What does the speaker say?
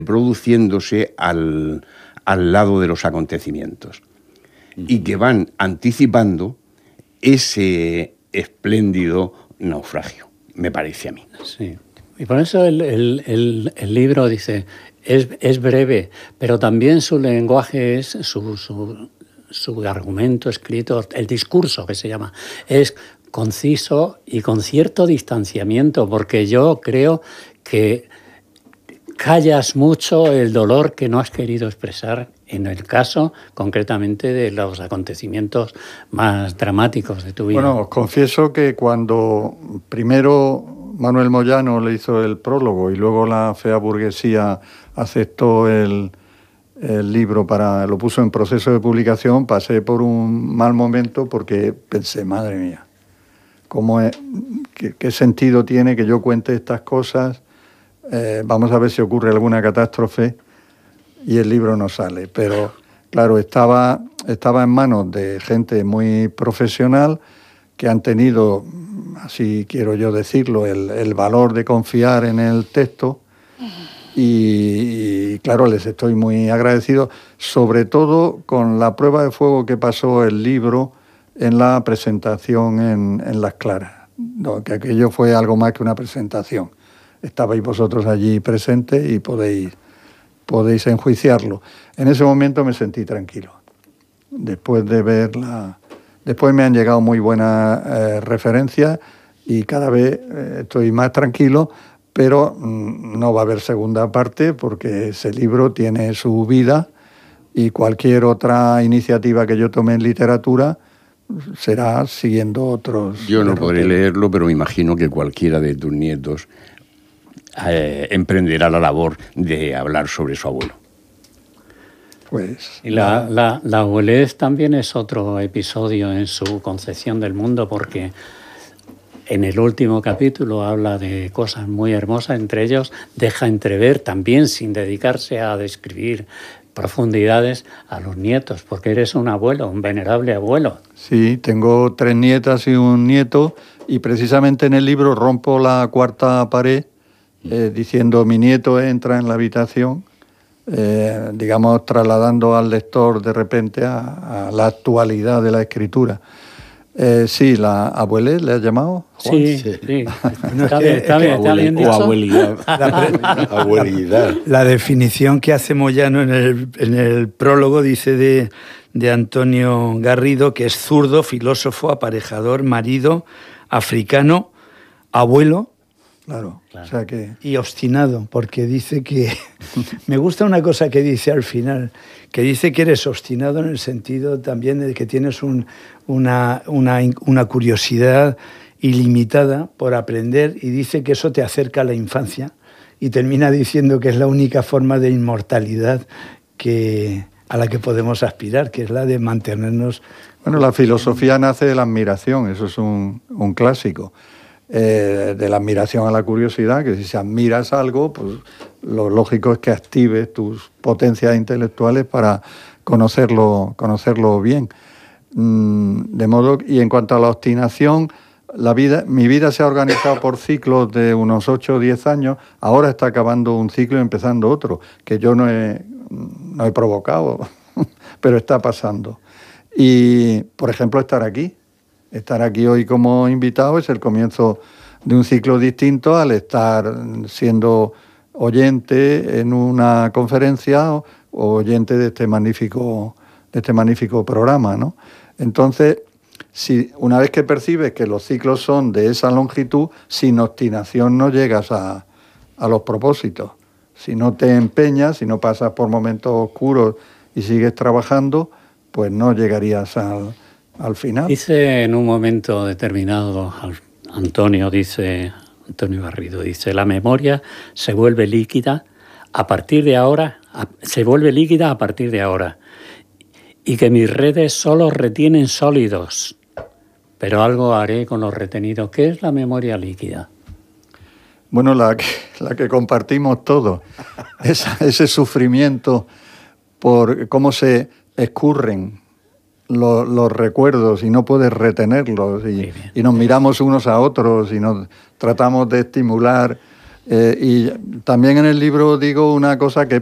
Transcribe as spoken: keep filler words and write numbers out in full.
produciéndose al, al lado de los acontecimientos y que van anticipando ese espléndido naufragio, me parece a mí. Sí, y por eso el, el, el, el libro dice, es, es breve, pero también su lenguaje es, su, su, su argumento escrito, el discurso que se llama, es conciso y con cierto distanciamiento, porque yo creo que callas mucho el dolor que no has querido expresar en el caso, concretamente, de los acontecimientos más dramáticos de tu vida. Bueno, os confieso que cuando primero Manuel Moyano le hizo el prólogo y luego la fea burguesía aceptó el, el libro, para lo puso en proceso de publicación, pasé por un mal momento porque pensé, madre mía, ¿cómo es, qué, qué sentido tiene que yo cuente estas cosas? Eh, vamos a ver si ocurre alguna catástrofe y el libro no sale. Pero claro, estaba, estaba en manos de gente muy profesional que han tenido, así quiero yo decirlo, el, el valor de confiar en el texto y, y claro, les estoy muy agradecido, sobre todo con la prueba de fuego que pasó el libro en la presentación en, en Las Claras, ¿no? Que aquello fue algo más que una presentación. Estabais vosotros allí presentes y podéis, podéis enjuiciarlo. En ese momento me sentí tranquilo. Después de verla, después me han llegado muy buenas eh, referencias y cada vez eh, estoy más tranquilo, pero mmm, no va a haber segunda parte porque ese libro tiene su vida y cualquier otra iniciativa que yo tome en literatura será siguiendo otros... Yo no podré leerlo, pero me imagino que cualquiera de tus nietos Eh, emprenderá la labor de hablar sobre su abuelo. Pues y la, la, la abuelez también es otro episodio en su concepción del mundo, porque en el último capítulo habla de cosas muy hermosas, entre ellos deja entrever también, sin dedicarse a describir profundidades, a los nietos, porque eres un abuelo, un venerable abuelo. Sí, tengo tres nietas y un nieto, y precisamente en el libro rompo la cuarta pared Eh, diciendo mi nieto entra en la habitación, eh, digamos trasladando al lector de repente a, a la actualidad de la escritura. Eh, sí, la abuela le ha llamado. Juan. Sí, sí. sí. No, está, bien, está, bien, está bien dicho. O abuelidad. La, abuelidad. La definición que hace Moyano en el, en el prólogo dice de, de Antonio Garrido que es zurdo, filósofo, aparejador, marido, africano, abuelo. Claro, claro. O sea que... Y obstinado, porque dice que... Me gusta una cosa que dice al final, que dice que eres obstinado en el sentido también de que tienes un, una, una, una curiosidad ilimitada por aprender, y dice que eso te acerca a la infancia, y termina diciendo que es la única forma de inmortalidad que, a la que podemos aspirar, que es la de mantenernos... Bueno, la filosofía nace de la admiración, eso es un, un clásico. Eh, de la admiración a la curiosidad, que si admiras algo, pues lo lógico es que actives tus potencias intelectuales para conocerlo, conocerlo bien. Mm, de modo, y en cuanto a la obstinación, la vida, mi vida se ha organizado por ciclos de unos ocho o diez años, ahora está acabando un ciclo y empezando otro, que yo no he, no he provocado, pero está pasando. Y, por ejemplo, estar aquí. Estar aquí hoy como invitado es el comienzo de un ciclo distinto al estar siendo oyente en una conferencia o oyente de este magnífico, de este magnífico programa, ¿no? Entonces, si una vez que percibes que los ciclos son de esa longitud, sin obstinación no llegas a, a los propósitos. Si no te empeñas, si no pasas por momentos oscuros y sigues trabajando, pues no llegarías al... al final. Dice en un momento determinado, Antonio dice, Antonio Garrido dice, la memoria se vuelve líquida a partir de ahora, a, se vuelve líquida a partir de ahora, y que mis redes solo retienen sólidos, pero algo haré con los retenidos. ¿Qué es la memoria líquida? Bueno, la que, la que compartimos todos, Esa, ese sufrimiento por cómo se escurren Los, los recuerdos y no puedes retenerlos y, y nos miramos unos a otros y nos tratamos de estimular Eh, y también en el libro digo una cosa que